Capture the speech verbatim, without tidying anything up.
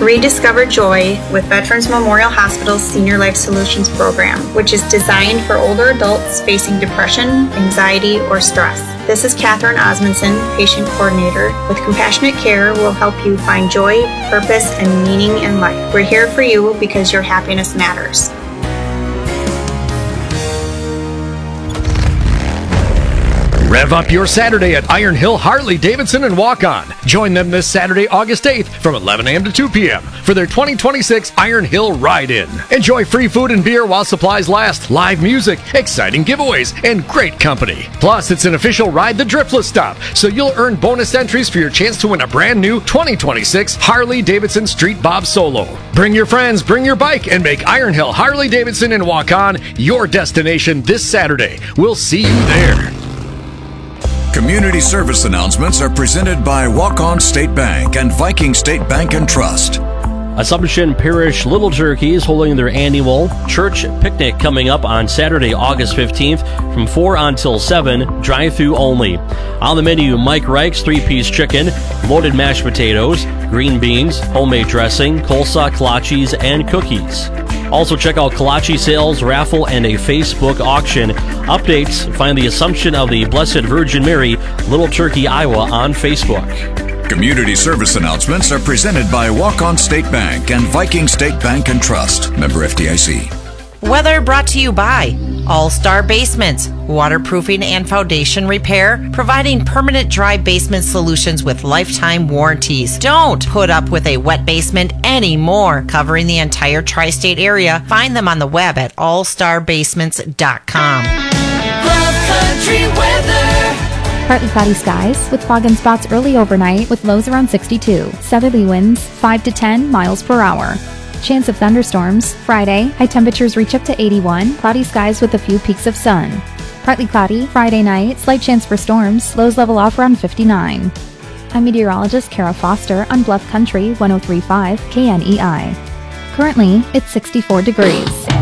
Rediscover joy with Veterans Memorial Hospital's Senior Life Solutions program, which is designed for older adults facing depression, anxiety, or stress. This is Catherine Osmondson, patient coordinator. With Compassionate Care, we'll help you find joy, purpose, and meaning in life. We're here for you because your happiness matters. Rev up your Saturday at Iron Hill Harley-Davidson and Walk On. Join them this Saturday, August eighth from eleven a.m. to two p.m. for their twenty twenty-six Iron Hill Ride-In. Enjoy free food and beer while supplies last, live music, exciting giveaways, and great company. Plus, it's an official Ride the Driftless stop, so you'll earn bonus entries for your chance to win a brand new twenty twenty-six Harley-Davidson Street Bob Solo. Bring your friends, bring your bike, and make Iron Hill Harley-Davidson and Walk On your destination this Saturday. We'll see you there. Community service announcements are presented by Walk-On State Bank and Viking State Bank and Trust. Assumption Parish Little Turkey is holding their annual church picnic coming up on Saturday, August fifteenth from four until seven, drive-through only. On the menu, Mike Reich's three-piece chicken, loaded mashed potatoes, green beans, homemade dressing, coleslaw, kolaches, and cookies. Also check out kolache sales, raffle, and a Facebook auction. Updates, find the Assumption of the Blessed Virgin Mary, Little Turkey, Iowa on Facebook. Community service announcements are presented by Walk-On State Bank and Viking State Bank and Trust. Member F D I C. Weather brought to you by All-Star Basements, waterproofing and foundation repair, providing permanent dry basement solutions with lifetime warranties. Don't put up with a wet basement anymore. Covering the entire tri-state area, find them on the web at all star basements dot com. Love Country weather. Partly cloudy skies with fog and spots early overnight with lows around sixty-two. Southerly winds five to ten miles per hour. Chance of thunderstorms. Friday, high temperatures reach up to eighty-one. Cloudy skies with a few peaks of sun. Partly cloudy. Friday night, slight chance for storms. Lows level off around fifty-nine. I'm meteorologist Kara Foster on Bluff Country one oh three point five K N E I. Currently, it's sixty-four degrees.